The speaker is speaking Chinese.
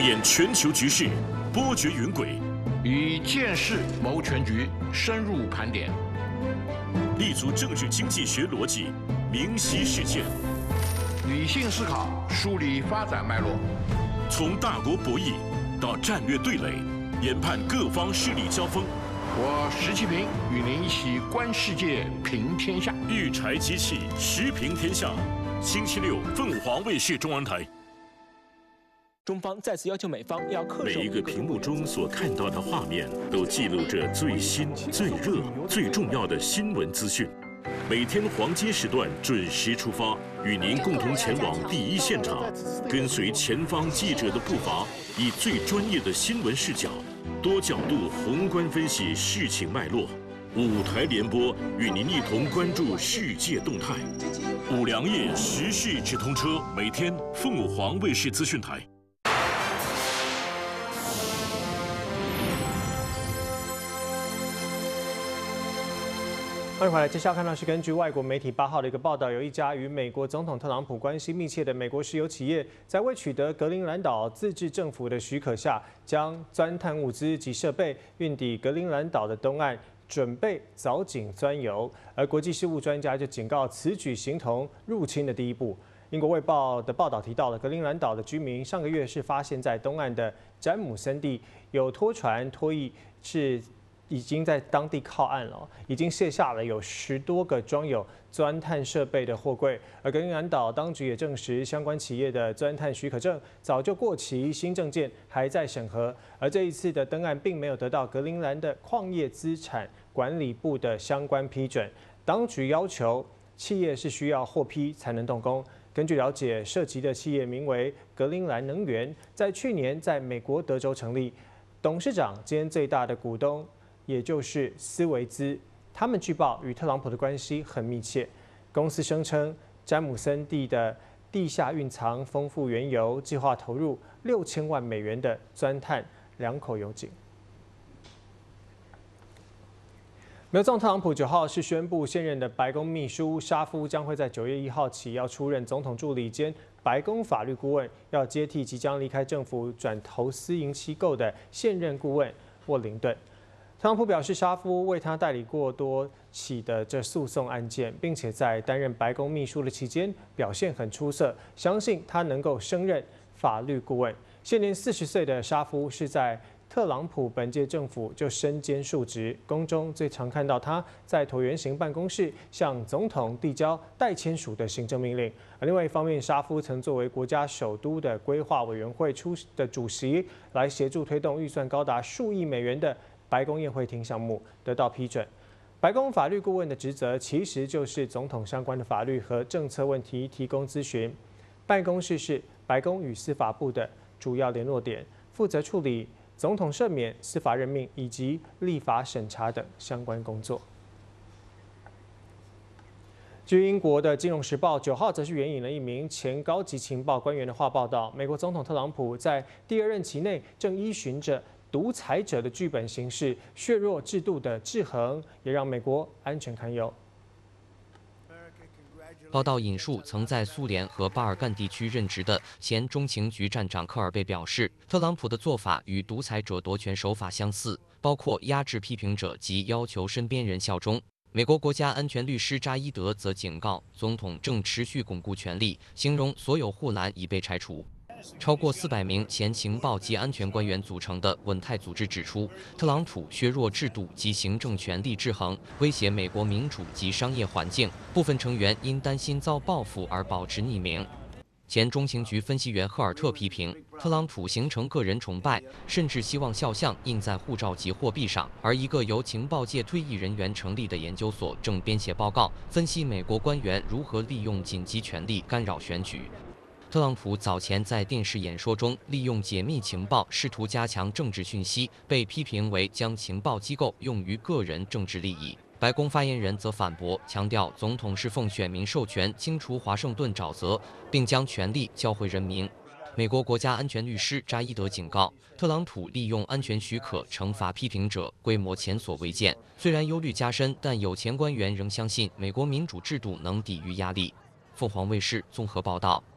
眼全球局势，波谲云诡， 以见识谋全局，深入盘点， 立足政治经济学逻辑，明晰事件， 理性思考，梳理发展脉络， 从大国博弈到战略对垒，研判各方势力交锋。 我石其平与您一起观世界，评天下。 育才机器，时评天下。星期六，凤凰卫视中文台。 中方再次要求美方要恪守每一个屏幕中所看到的画面，都记录着最新、最热、最重要的新闻资讯。每天黄金时段准时出发，与您共同前往第一现场，跟随前方记者的步伐，以最专业的新闻视角，多角度宏观分析事情脉络。五台联播与您一同关注世界动态。五粮液时事直通车，每天凤凰卫视资讯台。 欢迎回来。接下来看到是根据外国媒体8号的一个报道，有一家与美国总统特朗普关系密切的美国石油企业，在未取得格陵兰岛自治政府的许可下，将钻探物资及设备运抵格陵兰岛的东岸，准备凿井钻油。而国际事务专家就警告，此举形同入侵的第一步。英国《卫报》的报道提到了，格陵兰岛的居民上个月是发现在东岸的詹姆森地有拖船拖曳是。已经在当地靠岸了，已经卸下了有10多个装有钻探设备的货柜。而格陵兰岛当局也证实，相关企业的钻探许可证早就过期，新证件还在审核。而这一次的登岸并没有得到格陵兰的矿业资产管理部的相关批准，当局要求企业是需要获批才能动工。根据了解，涉及的企业名为格陵兰能源，在去年在美国德州成立，董事长兼最大的股东。也就是斯维兹，他们据报与特朗普的关系很密切。公司声称，詹姆森地的地下蕴藏丰富原油，计划投入6000万美元的钻探2口油井。美国总统特朗普9号是宣布，现任的白宫秘书沙夫将会在9月1号起要出任总统助理兼白宫法律顾问，要接替即将离开政府转投私营机构的现任顾问沃灵顿。特朗普表示，沙夫为他代理过多起的这诉讼案件，并且在担任白宫秘书的期间表现很出色，相信他能够升任法律顾问。现年40岁的沙夫是在特朗普本届政府就身兼数职，宫中最常看到他在椭圆形办公室向总统递交待签署的行政命令。而另外一方面，沙夫曾作为国家首都的规划委员会的主席，来协助推动预算高达数亿美元的白宫宴会厅项目得到批准。白宫法律顾问的职责其实就是总统相关的法律和政策问题提供咨询。办公室是白宫与司法部的主要联络点，负责处理总统赦免、司法任命以及立法审查等相关工作。据英国的《金融时报》9号则是援引了一名前高级情报官员的话报道，美国总统特朗普在第2任期内正依循着独裁者的剧本形式，削弱制度的制衡，也让美国安全堪忧。 报道引述曾在苏联和巴尔干地区任职的前中情局站长科尔贝表示，特朗普的做法与独裁者夺权手法相似，包括压制批评者及要求身边人效忠。美国国家安全律师扎伊德则警告，总统正持续巩固权力，形容所有护栏已被拆除。超过400名前情报及安全官员组成的稳泰组织指出，特朗普削弱制度及行政权力制衡，威胁美国民主及商业环境。部分成员因担心遭报复而保持匿名。前中情局分析员赫尔特批评，特朗普形成个人崇拜，甚至希望肖像印在护照及货币上。而一个由情报界退役人员成立的研究所正编写报告，分析美国官员如何利用紧急权力干扰选举。特朗普早前在电视演说中利用解密情报试图加强政治讯息，被批评为将情报机构用于个人政治利益。白宫发言人则反驳，强调总统是奉选民授权清除华盛顿沼泽，并将权力交回人民。美国国家安全律师扎伊德警告，特朗普利用安全许可惩罚批评者，规模前所未见。虽然忧虑加深，但有前官员仍相信美国民主制度能抵御压力。凤凰卫视综合报道。